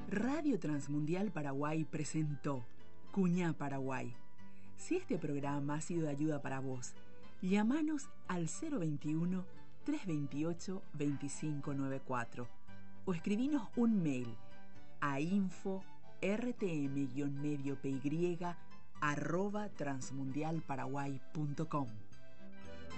Radio Transmundial Paraguay presentó Cuñá Paraguay. Si este programa ha sido de ayuda para vos, llámanos al 021-328-2594 o escribinos un mail a info@rtm-mediopy@transmundialparaguay.com.